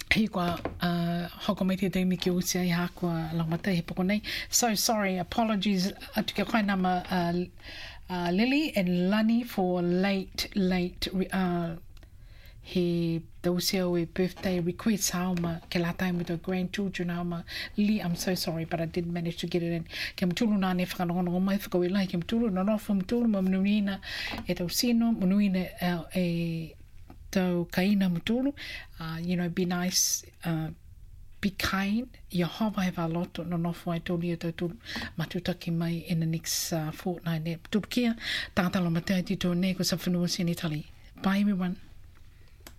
He kwa hokomete te miki usia I hakua langmata he poko nei. So sorry, apologies to ke koe nama Lily and Lani for late he those we birthday requests how ma ke la time with the grandchildren how ma Lee, I'm so sorry but I didn't manage to get it in. Ke mtulu na ne whakanono mai whakawilai ke mtulu na nofu mtulu ma mnuina e tau sino mnuina e tau kaina mtulu. You know, be nice, be kind. Yehova have a lot no nofu ai tōli e tau matutaki mai in the next fortnight. Turukia, tātalo matai tito ne ko sa whenua sini tali. Bye everyone.